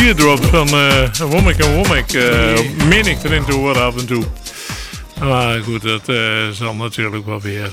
Teardrop van Womack en Womack. Meen ik erin te horen af en toe. Maar goed, dat zal natuurlijk wel weer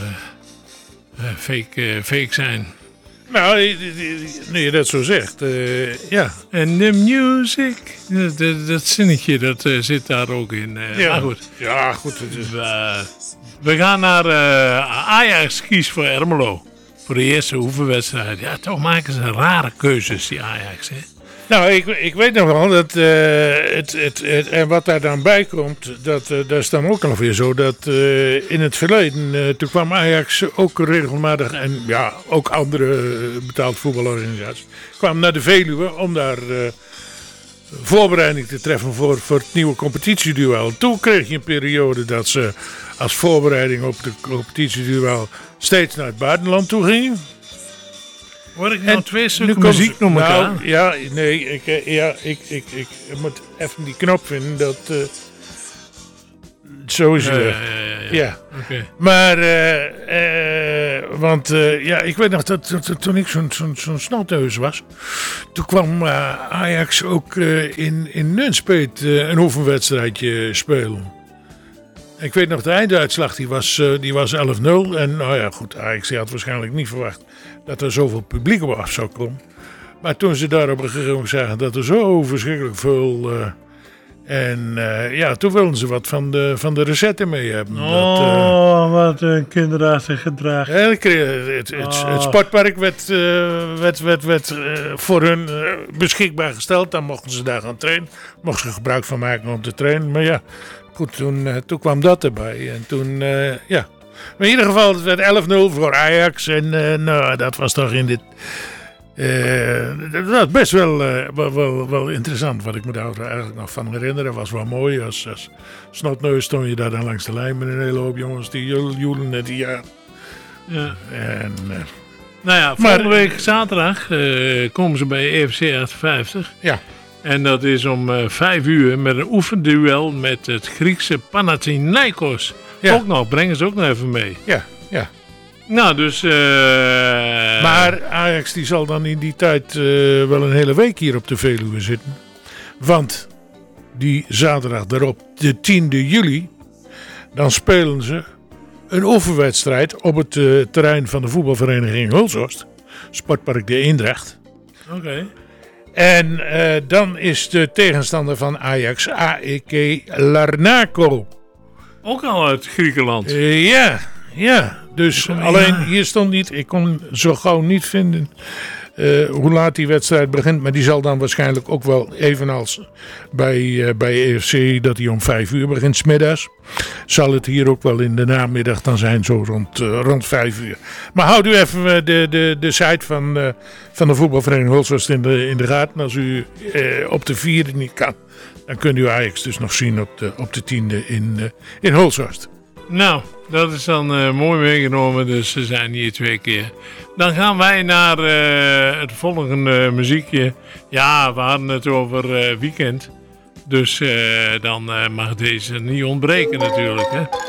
fake zijn. Nou, nu je dat zo zegt, ja. En the music, dat zinnetje, dat zit daar ook in. Ja. Maar goed. Ja, goed. Het is... We gaan naar Ajax kies voor Ermelo. Voor de eerste oefenwedstrijd. Ja, toch maken ze rare keuzes, die Ajax, hè? Nou, ik weet nog wel dat en wat daar dan bij komt, dat is dan ook nog weer zo dat in het verleden, toen kwam Ajax ook regelmatig en ja, ook andere betaald voetbalorganisaties, kwam naar de Veluwe om daar voorbereiding te treffen voor het nieuwe competitieduel. Toen kreeg je een periode dat ze als voorbereiding op de competitieduel steeds naar het buitenland toe gingen. Hoor ik nou twee stukken muziek noemen elkaar? Nou, ja, nee, ik moet even die knop vinden, dat... zo is het. Ja. Okay. Maar, want ja, ik weet nog dat toen ik zo'n snotneus was, toen kwam Ajax ook in Nunspeet een oefenwedstrijdje spelen. Ik weet nog, de einduitslag die was 11-0. En nou ja, goed, Ajax had waarschijnlijk niet verwacht dat er zoveel publiek op af zou komen. Maar toen ze daar op een gegeven moment zagen dat er zo verschrikkelijk veel... ja, toen wilden ze wat van de recette mee hebben. Wat een kinderachtig gedrag. Het sportpark werd voor hun beschikbaar gesteld. Dan mochten ze daar gaan trainen. Mochten ze gebruik van maken om te trainen. Maar ja, goed, toen kwam dat erbij. En toen, ja. Maar in ieder geval, het werd 11-0 voor Ajax. En nou, dat was toch in dit... dat was best wel interessant. Wat ik me daar eigenlijk nog van herinneren was wel mooi. Als snotneus stond je daar dan langs de lijn met een hele hoop jongens die joelen net die jaar. Ja. En, nou ja, volgende week zaterdag komen ze bij EFC 58. Ja. En dat is om 5 uur met een oefenduel met het Griekse Panathinaikos. Ja. Ook nog, brengen ze ook nog even mee. Ja, ja. Nou, dus... Maar Ajax die zal dan in die tijd wel een hele week hier op de Veluwe zitten. Want die zaterdag daarop, de 10e juli, dan spelen ze een oefenwedstrijd op het terrein van de voetbalvereniging Hulshorst. Sportpark de Eendracht. Oké. En dan is de tegenstander van Ajax AEK Larnaco. Ook al uit Griekenland. Ja. Dus alleen hier stond niet, ik kon zo gauw niet vinden hoe laat die wedstrijd begint. Maar die zal dan waarschijnlijk ook wel evenals bij EFC dat die om 5 uur begint 's middags. Zal het hier ook wel in de namiddag dan zijn, zo rond 5 uur. Maar houd u even de site van de voetbalvereniging Hulshorst in de gaten. Als u op de 4e niet kan, dan kunt u Ajax dus nog zien op de 10e in Hulshorst. Nou, dat is dan mooi meegenomen, dus ze zijn hier 2 keer. Dan gaan wij naar het volgende muziekje. Ja, we hadden het over weekend. Dus dan mag deze niet ontbreken natuurlijk, hè.